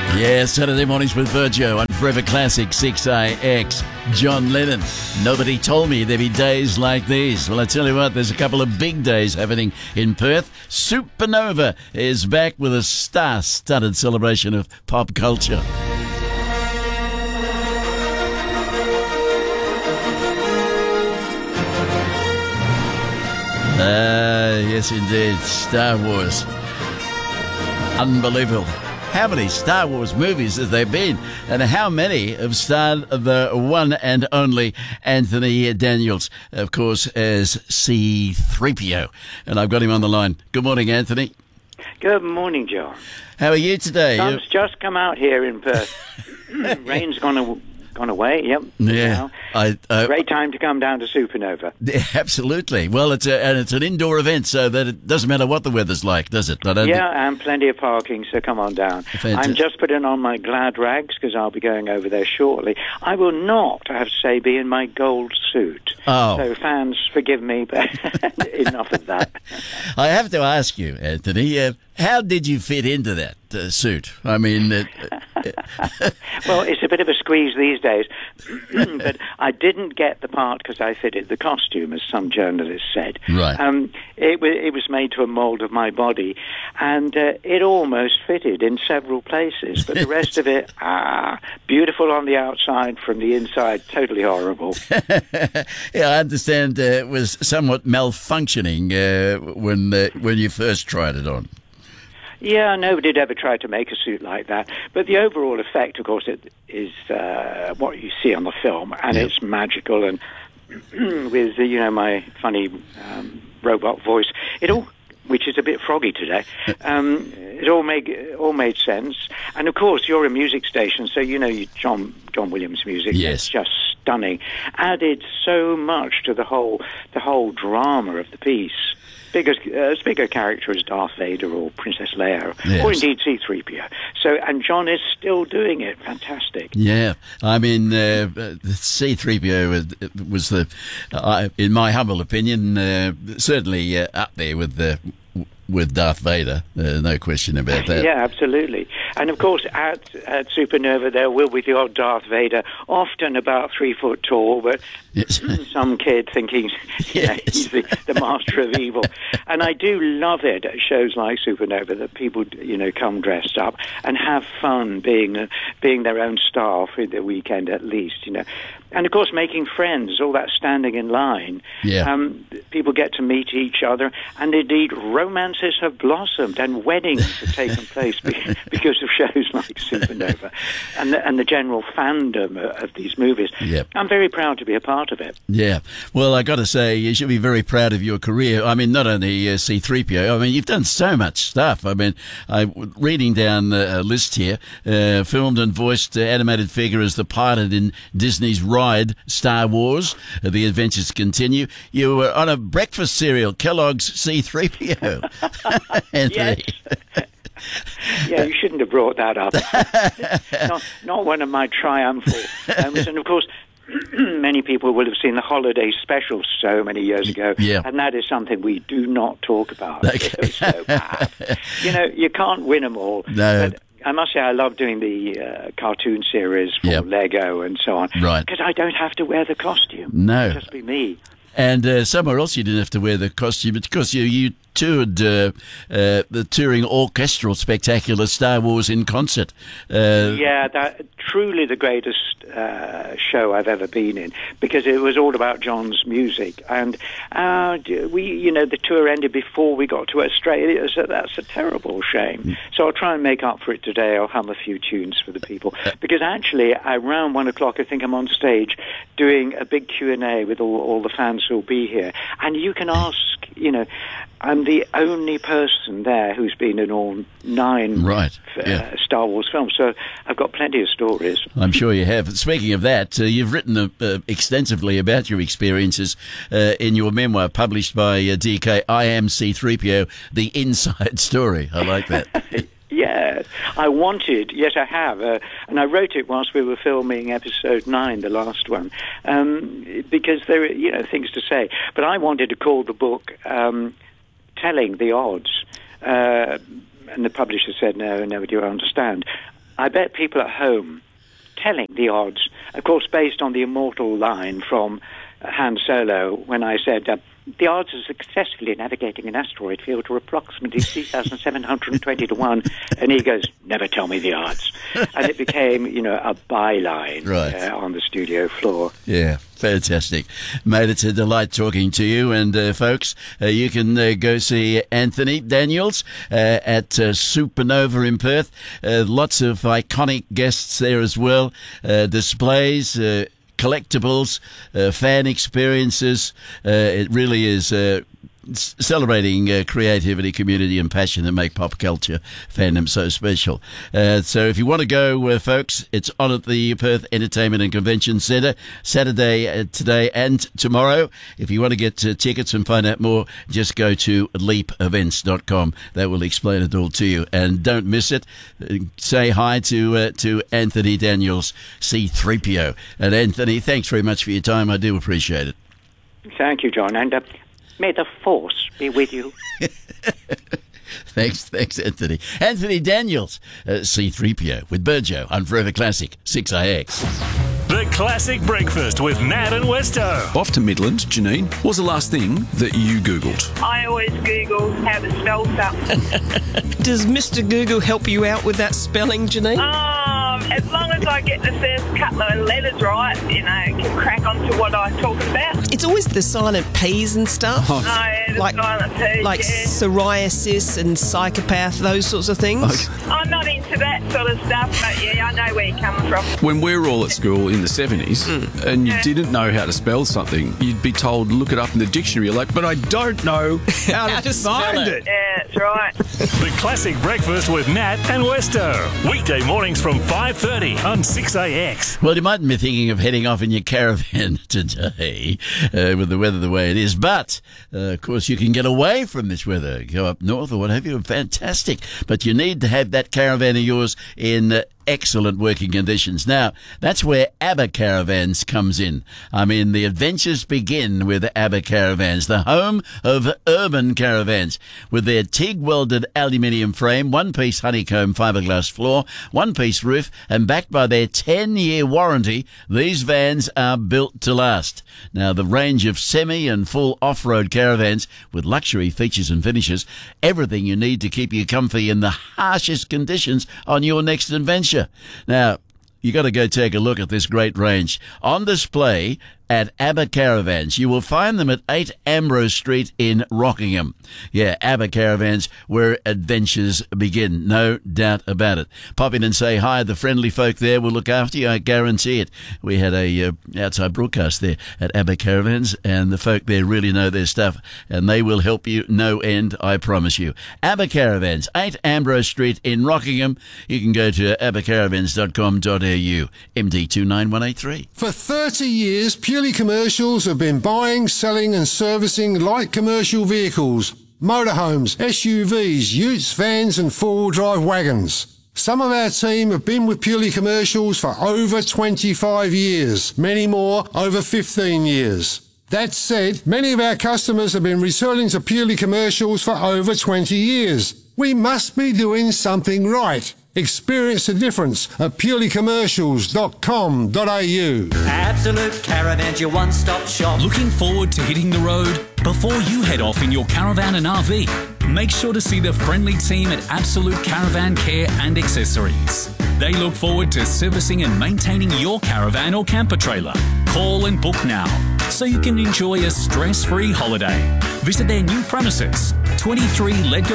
Yeah, Saturday mornings with Virgio on Forever Classic 6AX. John Lennon. Nobody told me there'd be days like these. Well, I tell you what, there's a couple of big days happening in Perth. Supernova is back with a star-studded celebration of pop culture. Yes, indeed. Star Wars. Unbelievable. How many Star Wars movies have there been? And how many have starred the one and only Anthony Daniels, of course, as C-3PO. And I've got him on the line. Good morning, Anthony. Good morning, John. How are you today? Sun's just come out here in Perth. Rain's gone away, yep. Yeah. Great time to come down to Supernova. Absolutely. Well, it's an indoor event, so that it doesn't matter what the weather's like, does it? And plenty of parking, so come on down. Fantastic. I'm just putting on my glad rags because I'll be going over there shortly. I will not, I have to say, be in my gold suit. Oh. So fans, forgive me, but enough of that. I have to ask you, Anthony, how did you fit into that suit? I mean... Well, it's a bit of a squeeze these days, but I didn't get the part because I fitted the costume, as some journalists said. Right. It was made to a mould of my body, and it almost fitted in several places, but the rest of it, beautiful on the outside, from the inside, totally horrible. Yeah, I understand it was somewhat malfunctioning when you first tried it on. Yeah, nobody had ever tried to make a suit like that. But the overall effect, of course, it is what you see on the film, and It's magical. And with my funny robot voice, which is a bit froggy today, it all made sense. And of course, you're a music station, so John Williams music. Yes, it's just stunning. Added so much to the whole drama of the piece. As big a character as Darth Vader or Princess Leia, or indeed C-3PO. So, and John is still doing it. Fantastic. Yeah, I mean, C-3PO was in my humble opinion, certainly up there with Darth Vader. No question about that. Yeah, absolutely. And of course, at Supernova, there will be the odd Darth Vader, often about 3 foot tall, but some kid thinking he's the master of evil. And I do love it at shows like Supernova that people, come dressed up and have fun being their own star for the weekend at least, And of course, making friends, all that standing in line. Yeah. People get to meet each other, and indeed, romances have blossomed, and weddings have taken place because of shows like Supernova, and the general fandom of these movies. Yep. I'm very proud to be a part of it. Yeah. Well, I got to say, you should be very proud of your career. I mean, not only C-3PO. I mean, you've done so much stuff. I mean, I'm reading down a list here. Filmed and voiced animated figure as the pilot in Disney's ride Star Wars. The adventures continue. You were on a breakfast cereal, Kellogg's C-3PO. Anthony. Yes. Yeah, you shouldn't have brought that up. not one of my triumphal moments. And of course, many people will have seen the holiday special so many years ago, and that is something we do not talk about. Okay. It was so bad. You can't win them all. No. But I must say I love doing the cartoon series for Lego and so on. Right. Because I don't have to wear the costume. No. It'll just be me. And somewhere else you didn't have to wear the costume because you toured the touring orchestral spectacular Star Wars in concert. That truly the greatest show I've ever been in, because it was all about John's music, and the tour ended before we got to Australia, so that's a terrible shame. So I'll try and make up for it today. I'll hum a few tunes for the people, because actually around 1 o'clock I think I'm on stage doing a big Q&A with all the fans who'll be here, and you can ask, I'm the only person there who's been in all 9 Star Wars films, so I've got plenty of stories. I'm sure you have. Speaking of that, you've written extensively about your experiences in your memoir published by DK, I Am C-3PO, The Inside Story. I like that. Yeah, I wanted, yes I have, and I wrote it whilst we were filming episode 9, the last one, because there are, things to say. But I wanted to call the book Telling the Odds, and the publisher said, no, do you understand? I bet people at home telling the odds, of course, based on the immortal line from Han Solo when I said, the odds of successfully navigating an asteroid field are approximately 3,720 to 1. And he goes, never tell me the odds. And it became, a byline on the studio floor. Yeah, fantastic. Mate, it's a delight talking to you. And, folks, you can go see Anthony Daniels at Supernova in Perth. Lots of iconic guests there as well. Displays, collectibles, fan experiences. It really is celebrating creativity, community and passion that make pop culture fandom so special. So if you want to go, folks, it's on at the Perth Entertainment and Convention Centre Saturday, today and tomorrow. If you want to get tickets and find out more, just go to leapevents.com. That will explain it all to you. And don't miss it. Say hi to Anthony Daniels, C-3PO. And Anthony, thanks very much for your time. I do appreciate it. Thank you, John. And may the Force be with you. Thanks, Anthony. Anthony Daniels, C-3PO with Burjo on Forever Classic 6IX. The Classic Breakfast with Nat and Westo. Off to Midland, Janine. What was the last thing that you Googled? I always Google how to spell something. Does Mr. Google help you out with that spelling, Janine? As long as I get the first couple of letters right, can crack on to what I'm talking about. It's always the silent P's and stuff. Oh, yeah, the silent P's, like psoriasis and psychopath, those sorts of things. Okay. I'm not into that sort of stuff, but yeah, I know where you're coming from. When we were all at school in the 70s and you didn't know how to spell something, you'd be told, look it up in the dictionary. You're like, but I don't know how to find it. Yeah, that's right. The Classic Breakfast with Nat and Westo. Weekday mornings from 5:30 on 6AX. Well, you mightn't be thinking of heading off in your caravan today with the weather the way it is, but of course you can get away from this weather, go up north or what have you. Fantastic. But you need to have that caravan of yours in excellent working conditions. Now, that's where ABBA Caravans comes in. I mean, the adventures begin with ABBA Caravans, the home of urban caravans, with their TIG-welded aluminium frame, one-piece honeycomb fiberglass floor, one-piece roof, and backed by their 10-year warranty, these vans are built to last. Now, the range of semi and full off-road caravans with luxury features and finishes, everything you need to keep you comfy in the harshest conditions on your next adventure. Now, you got to go take a look at this great range on display at ABBA Caravans. You will find them at 8 Ambrose Street in Rockingham. Yeah, ABBA Caravans, where adventures begin. No doubt about it. Pop in and say hi. The friendly folk there will look after you. I guarantee it. We had a outside broadcast there at ABBA Caravans, and the folk there really know their stuff, and they will help you no end, I promise you. ABBA Caravans, 8 Ambrose Street in Rockingham. You can go to abbacaravans.com.au. MD 29183. For 30 years, Purely Commercials have been buying, selling and servicing light commercial vehicles, motorhomes, SUVs, utes, vans and four-wheel drive wagons. Some of our team have been with Purely Commercials for over 25 years, many more over 15 years. That said, many of our customers have been returning to Purely Commercials for over 20 years. We must be doing something right. Experience the difference at purelycommercials.com.au. Absolute Caravans, your one-stop shop. Looking forward to hitting the road? Before you head off in your caravan and RV, make sure to see the friendly team at Absolute Caravan Care and Accessories. They look forward to servicing and maintaining your caravan or camper trailer. Call and book now so you can enjoy a stress-free holiday. Visit their new premises, 23 Ledger